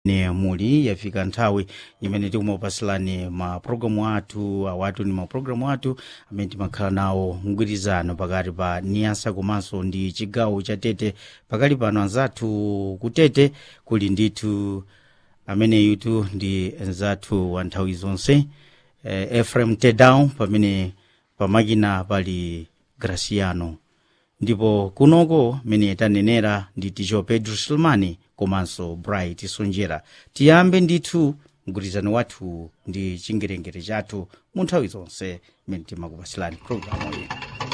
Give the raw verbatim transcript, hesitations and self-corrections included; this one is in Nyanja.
ne muli yafika nthawi imene tikumapasilani ma programu athu awatu ni ma programu athu amene timakhala nawo mgwirizano pakati pa Niasa komanso ndi chigawo cha Tete. Pakali pano anzathu kutete kuli ndithu amene yutu ndi anzathu wa nthawi zonse eh, Ephraim Tedown, pamene pamakina pali Graciano, ndipo kunoko mene tanenera ndi Ticho Pedro Silmani komanso Bright Sonjera. Tiyambe ndithu mgwirizano wathu ndi chingerengere chathu mu nthawi zonse mene timakupasilani programu iyi.